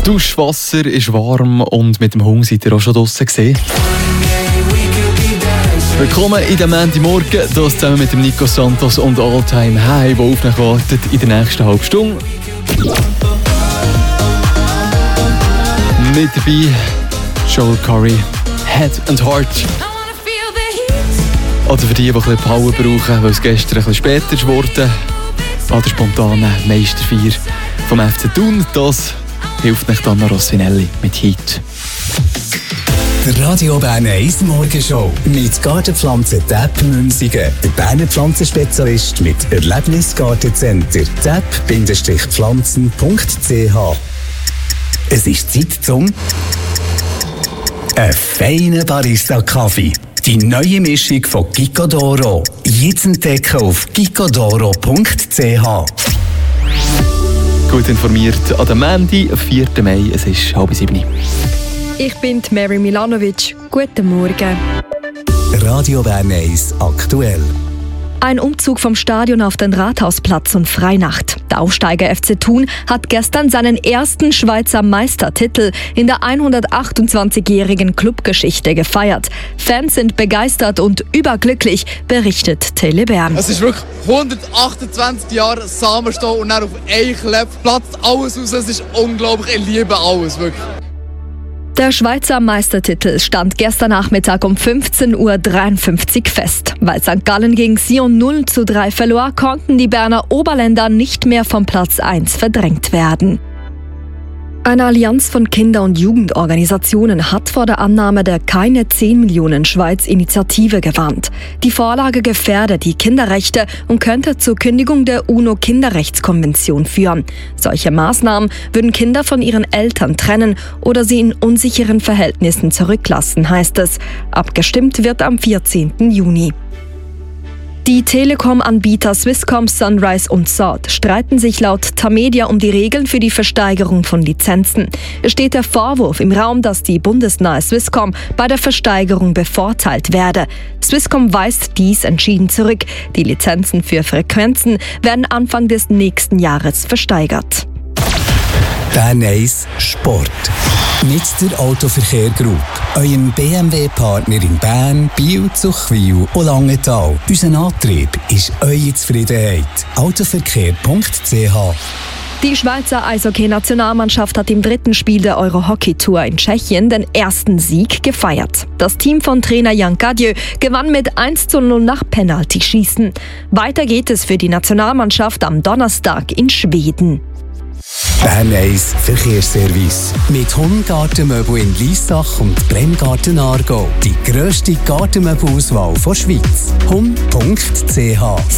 Das Duschwasser ist warm und mit dem Hund seid ihr auch schon draussen gesehen. Willkommen in den Montagmorgen, das zusammen mit dem Nico Santos und All Time High, der auf euch wartet in der nächsten halben Stunde. Mit dabei Joel Corry, Head and Heart. Oder für die ein bisschen Power brauchen, weil es gestern ein bisschen später ist geworden, an der spontanen Meisterfeier vom FC Thun. Das hilft nicht Anna Rossinelli mit Heat. Der Radio Bern 1 Morgenshow mit Gartenpflanzen TAP Münzigen. Der Berner Pflanzenspezialist mit Erlebnisgartencenter tap-pflanzen.ch. Es ist Zeit zum feinen Barista-Kaffee. Die neue Mischung von Gicodoro. Jetzt entdecken auf gicodoro.ch. Gut informiert an der Montag, 4. Mai, es ist 6:30. Ich bin Mary Milanovic. Guten Morgen. Radio Bern 1 aktuell. Ein Umzug vom Stadion auf den Rathausplatz und Freinacht. Der Aufsteiger FC Thun hat gestern seinen ersten Schweizer Meistertitel in der 128-jährigen Clubgeschichte gefeiert. Fans sind begeistert und überglücklich, berichtet Tele Bern. Es ist wirklich 128 Jahre Samenstall und dann auf einen Klepp platzt alles raus. Es ist unglaublich, ich liebe alles, wirklich. Der Schweizer Meistertitel stand gestern Nachmittag um 15:53 Uhr fest. Weil St. Gallen gegen Sion 0:3 verlor, konnten die Berner Oberländer nicht mehr vom Platz 1 verdrängt werden. Eine Allianz von Kinder- und Jugendorganisationen hat vor der Annahme der Keine 10 Millionen Schweiz-Initiative gewarnt. Die Vorlage gefährdet die Kinderrechte und könnte zur Kündigung der UNO-Kinderrechtskonvention führen. Solche Maßnahmen würden Kinder von ihren Eltern trennen oder sie in unsicheren Verhältnissen zurücklassen, heißt es. Abgestimmt wird am 14. Juni. Die Telekom-Anbieter Swisscom, Sunrise und Salt streiten sich laut Tamedia um die Regeln für die Versteigerung von Lizenzen. Es steht der Vorwurf im Raum, dass die bundesnahe Swisscom bei der Versteigerung bevorteilt werde. Swisscom weist dies entschieden zurück. Die Lizenzen für Frequenzen werden Anfang des nächsten Jahres versteigert. Bern 1 Sport. Mit der Autoverkehr Group, eurem BMW-Partner in Bern, Biel, Zuchwil und Langenthal. Unser Antrieb ist eure Zufriedenheit. Autoverkehr.ch. Die Schweizer Eishockey-Nationalmannschaft hat im dritten Spiel der Euro-Hockey-Tour in Tschechien den ersten Sieg gefeiert. Das Team von Trainer Jan Cadieux gewann mit 1:0 nach Penaltyschießen. Weiter geht es für die Nationalmannschaft am Donnerstag in Schweden. Bern 1 Verkehrsservice. Mit Hungartenmöbel in Liessach und Bremgarten Aargau. Die grösste Gartenmöbelauswahl der Schweiz. hund.ch.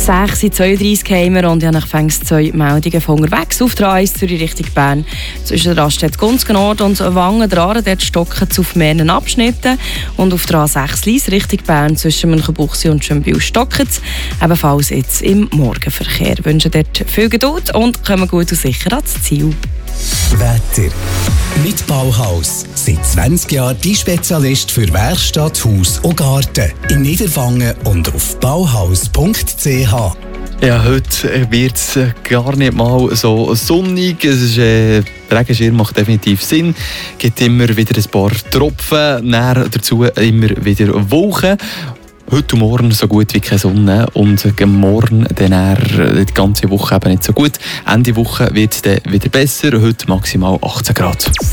6:32 haben wir und ich habe nach 2 Meldungen von unterwegs auf der A1 Zürich Richtung Bern. Zwischen der Raststätte Gunzgen-Nord und Wangen-Draren, dort stocken es auf mehreren Abschnitten. Und auf der A6 Lies Richtung Bern zwischen Münchenbuchsee und Schönbühl stocken es. Ebenfalls jetzt im Morgenverkehr. Wir wünschen dort viel Geduld und kommen gut und sicher ans Ziel. Wetter. Mit Bauhaus. Seit 20 Jahren die Spezialist für Werkstatt, Haus und Garten. In Niederwangen und auf bauhaus.ch. Ja, heute wird es gar nicht mal so sonnig. Es ist, der Regenschirm macht definitiv Sinn. Es gibt immer wieder ein paar Tropfen, näher dazu immer wieder Wolken. Heute und morgen so gut wie keine Sonne und morgen dann die ganze Woche eben nicht so gut. Ende Woche wird es dann wieder besser, heute maximal 18 Grad.